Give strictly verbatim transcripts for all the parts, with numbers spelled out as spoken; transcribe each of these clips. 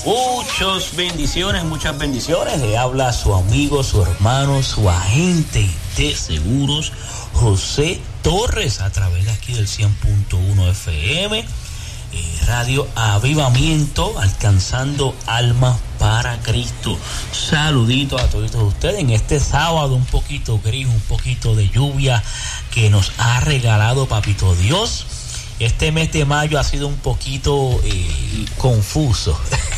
Muchas bendiciones, muchas bendiciones. Le habla su amigo, su hermano, su agente de seguros, José Torres, a través de aquí del cien punto uno F M, eh, Radio Avivamiento, alcanzando almas para Cristo. Saludito a todos ustedes en este sábado un poquito gris, un poquito de lluvia que nos ha regalado Papito Dios. Este mes de mayo ha sido un poquito eh, confuso.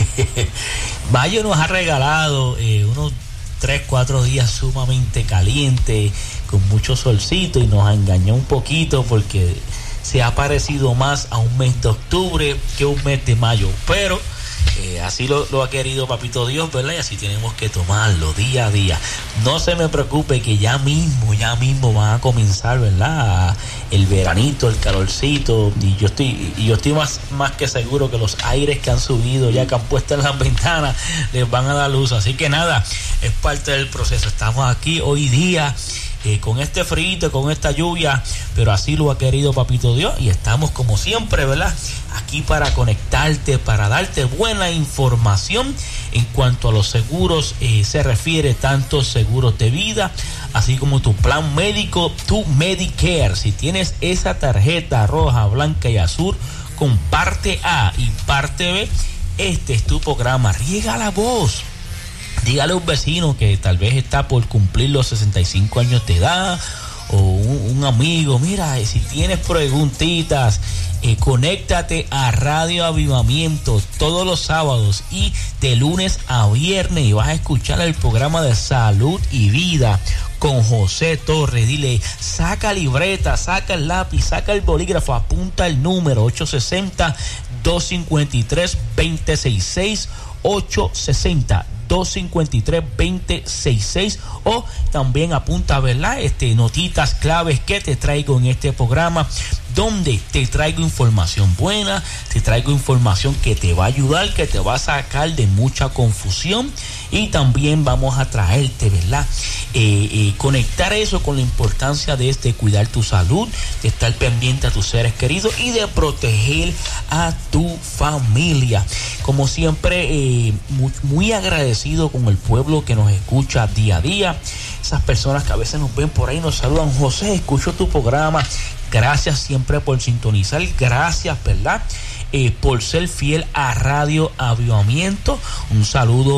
Mayo nos ha regalado eh, unos tres, cuatro días sumamente calientes, con mucho solcito, y nos engañó un poquito porque se ha parecido más a un mes de octubre que un mes de mayo. Pero eh, así lo, lo ha querido Papito Dios, ¿verdad? Y así tenemos que tomarlo día a día. No se me preocupe que ya mismo, ya mismo van a comenzar, ¿verdad? El veranito, el calorcito, y yo estoy, y yo estoy más, más que seguro que los aires que han subido, ya que han puesto en las ventanas, les van a dar luz. Así que nada, es parte del proceso. Estamos aquí hoy día Eh, con este frío, con esta lluvia, pero así lo ha querido Papito Dios, y estamos como siempre, ¿verdad? Aquí para conectarte, para darte buena información en cuanto a los seguros eh, se refiere, tanto seguros de vida, así como tu plan médico, tu Medicare. Si tienes esa tarjeta roja, blanca y azul con parte A y parte B, este es tu programa. Riega la voz. Dígale a un vecino que tal vez está por cumplir los sesenta y cinco años de edad, o un, un amigo. Mira, si tienes preguntitas, eh, conéctate a Radio Avivamiento todos los sábados y de lunes a viernes, y vas a escuchar el programa de Salud y Vida con José Torres. Dile, saca libreta, saca el lápiz, saca el bolígrafo, apunta el número ocho seis cero, dos cinco tres, dos cero seis seis, ocho seis cero, dos cinco tres, dos cero seis seis, o también apunta, ¿verdad? Este, notitas claves que te traigo en este programa, donde te traigo información buena, te traigo información que te va a ayudar, que te va a sacar de mucha confusión, y también vamos a traerte, ¿verdad? Eh, eh, conectar eso con la importancia de este, cuidar tu salud, de estar pendiente a tus seres queridos y de proteger a tu familia. Como siempre, eh, muy, muy agradecido con el pueblo que nos escucha día a día, esas personas que a veces nos ven por ahí, nos saludan. José, escucho tu programa. Gracias siempre por sintonizar, gracias, ¿verdad? Eh, por ser fiel a Radio Avivamiento. Un saludo